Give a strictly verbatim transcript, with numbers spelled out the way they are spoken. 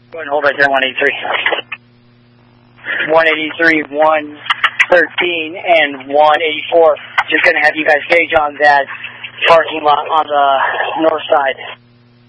Go ahead and hold right there, one eighty-three. one eighty-three, one thirteen, and one eighty-four. Just going to have you guys gauge on that parking lot on the north side.